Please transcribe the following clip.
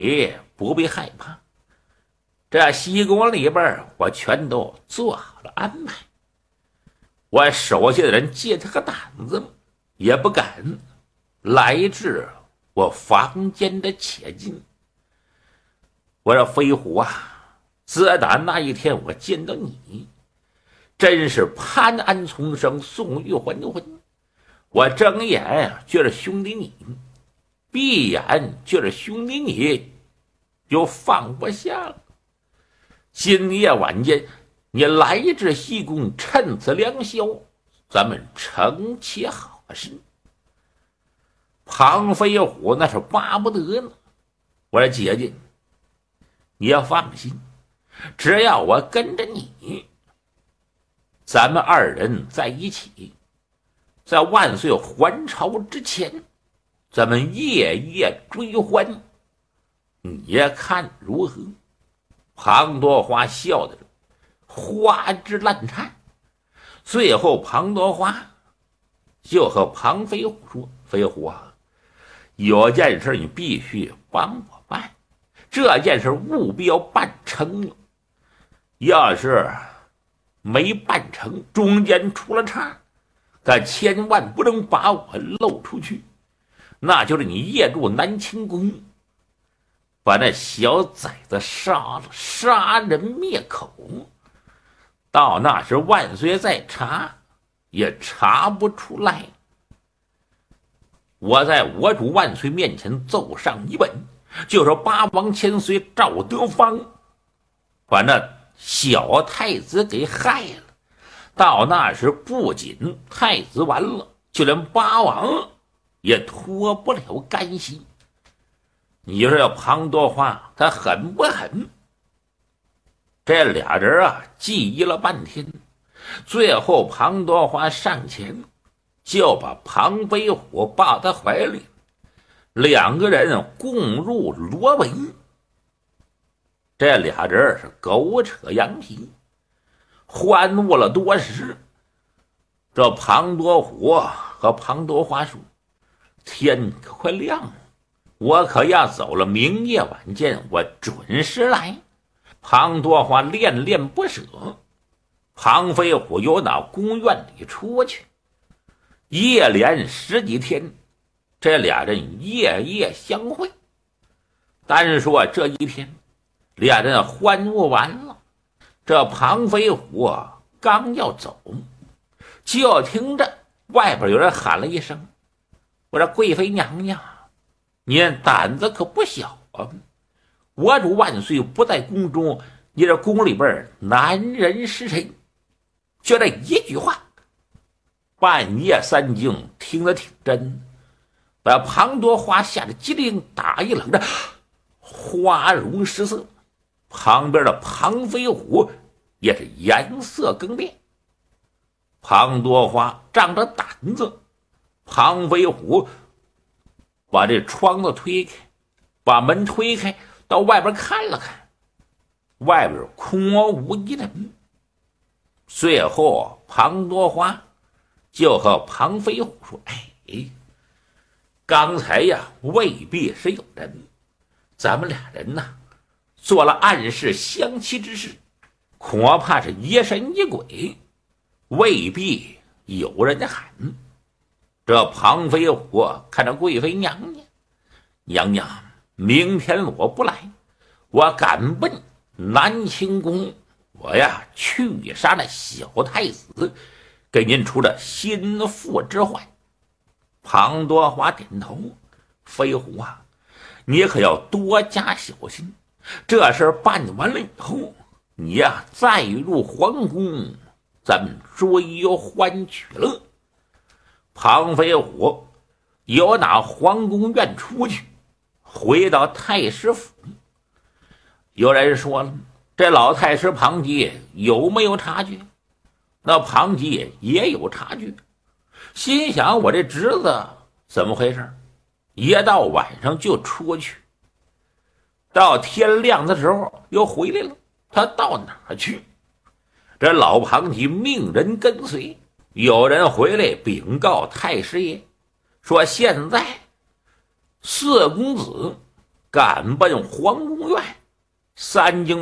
不必害怕，这西宫里边我全都做好了安排。我手下的人借他个胆子也不敢来至我房间的切近。我说飞虎啊，自打那一天我见到你，真是攀鞍重生，送玉还魂。我睁眼就是兄弟你，闭眼就是兄弟你，就放不下了。今夜晚间你来至西宫，趁此良宵，咱们成其好事。庞飞虎那是巴不得呢。我说姐姐，你要放心，只要我跟着你，咱们二人在一起，在万岁还朝之前，咱们夜夜追欢，你看如何？庞多花笑得花枝乱颤。最后庞多花就和庞飞虎说：飞虎啊，有件事你必须帮我办，这件事务必要办成了，要是没办成，中间出了岔，但千万不能把我露出去。那就是你夜入南清宫，把那小崽子杀了，杀人灭口。到那时万岁再查也查不出来。我在我主万岁面前奏上一本，就说八王千岁赵德芳把那小太子给害了。到那时不仅太子完了，就连八王也脱不了干系。你说要庞多花他狠不狠？这俩人啊计议了半天，最后庞多花上前就把庞飞虎抱在怀里，两个人共入罗围。这俩人是狗扯羊皮，欢悟了多时。这庞多虎和庞多花说：天可快亮了，我可要走了，明夜晚间我准时来。庞多花恋恋不舍，庞飞虎由那宫院里出去，夜连10几天，这俩人夜夜相会。单说这一天，俩人欢悟完了，这庞飞虎刚要走，就听着外边有人喊了一声：我说贵妃娘娘，您胆子可不小啊！我主万岁不在宫中，你这宫里边男人是谁？就这一句话，半夜三更听得挺真，把庞多花吓得机灵打一冷战，花容失色。旁边的庞飞虎也是颜色更变。庞多花仗着胆子，庞飞虎把这窗子推开，把门推开，到外边看了看，外边空无一人。随后庞多花就和庞飞虎说：刚才呀未必是有人，咱们俩人呢做了暗示相欺之事，恐怕是疑神疑鬼，未必有人喊。这庞飞虎看着贵妃娘娘，娘娘明天我不来，我赶奔南清宫，我呀去杀那小太子，给您出了心腹之患。庞多花点头：飞虎啊，你可要多加小心，这事办完了以后，你呀再入皇宫，咱们追欢取乐。庞飞虎由那皇宫院出去，回到太师府。有人说了，这老太师庞吉有没有察觉？那庞吉也有察觉，心想我这侄子怎么回事？一到晚上就出去，到天亮的时候又回来了，他到哪儿去？这老庞吉命人跟随，有人回来禀告太师爷，说现在四公子赶奔皇宫院。三更